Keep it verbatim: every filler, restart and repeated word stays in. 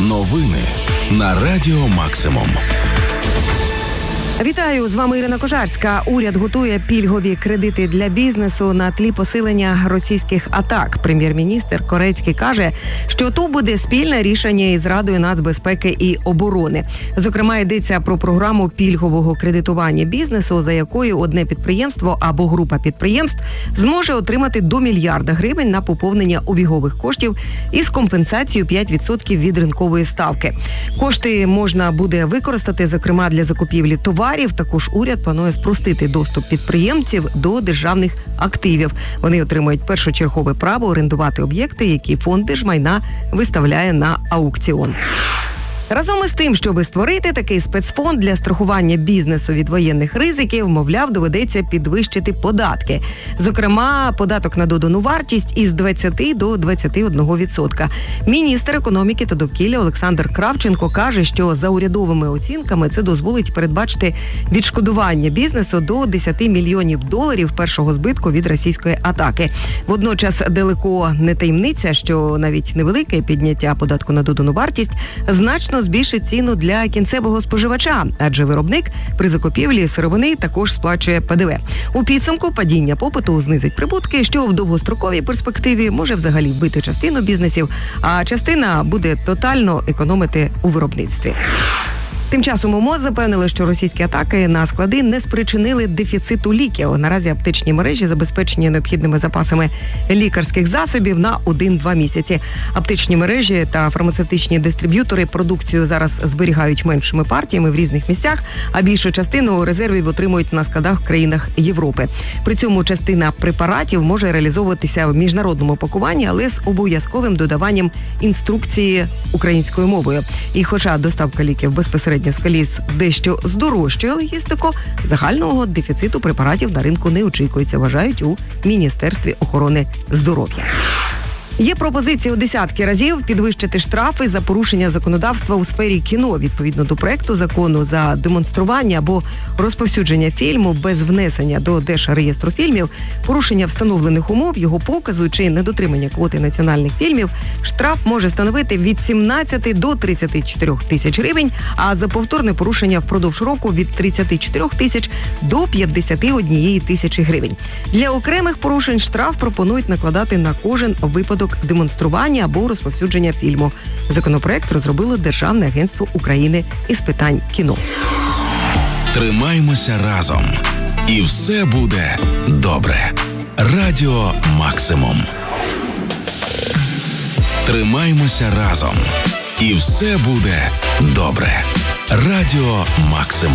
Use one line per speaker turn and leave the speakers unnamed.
Новини на Радіо Максимум.
Вітаю, з вами Ірина Кожарська. Уряд готує пільгові кредити для бізнесу на тлі посилення російських атак. Прем'єр-міністр Корецький каже, що то буде спільне рішення із Радою нацбезпеки і оборони. Зокрема, йдеться про програму пільгового кредитування бізнесу, за якою одне підприємство або група підприємств зможе отримати до мільярда гривень на поповнення обігових коштів із компенсацією п'ять відсотків від ринкової ставки. Кошти можна буде використати, зокрема, для закупівлі товарів. Також уряд планує спростити доступ підприємців до державних активів. Вони отримують першочергове право орендувати об'єкти, які фонд держмайна виставляє на аукціон. Разом із тим, щоб створити такий спецфонд для страхування бізнесу від воєнних ризиків, мовляв, доведеться підвищити податки. Зокрема, податок на додану вартість із двадцяти до двадцяти одного відсотка. Міністр економіки та довкілля Олександр Кравченко каже, що за урядовими оцінками це дозволить передбачити відшкодування бізнесу до десяти мільйонів доларів першого збитку від російської атаки. Водночас далеко не таємниця, що навіть невелике підняття податку на додану вартість значно збільшить ціну для кінцевого споживача, адже виробник при закупівлі сировини також сплачує Пе Де Ве. У підсумку падіння попиту знизить прибутки, що в довгостроковій перспективі може взагалі вбити частину бізнесів, а частина буде тотально економити у виробництві. Тим часом МОЗ запевнили, що російські атаки на склади не спричинили дефіциту ліків. Наразі аптечні мережі забезпечені необхідними запасами лікарських засобів на один-два місяці. Аптечні мережі та фармацевтичні дистриб'ютори продукцію зараз зберігають меншими партіями в різних місцях, а більшу частину резервів отримують на складах в країнах Європи. При цьому частина препаратів може реалізовуватися в міжнародному пакуванні, але з обов'язковим додаванням інструкції українською мовою. І хоча доставка ліків безпосередньо з коліс дещо здорожчує логістику, загального дефіциту препаратів на ринку не очікується, вважають у Міністерстві охорони здоров'я. Є пропозиції у десятки разів підвищити штрафи за порушення законодавства у сфері кіно. Відповідно до проекту закону, за демонстрування або розповсюдження фільму без внесення до Держреєстру фільмів, порушення встановлених умов його показу чи недотримання квоти національних фільмів, штраф може становити від сімнадцяти до тридцяти чотирьох тисяч гривень, а за повторне порушення впродовж року від тридцяти чотирьох тисяч до п'ятдесяти однієї тисячі гривень. Для окремих порушень штраф пропонують накладати на кожен випадок демонстрування або розповсюдження фільму. Законопроект розробило Державне агентство України із питань кіно.
Тримаймося разом. І все буде добре. Радіо Максимум. Тримаймося разом. І все буде добре. Радіо Максимум.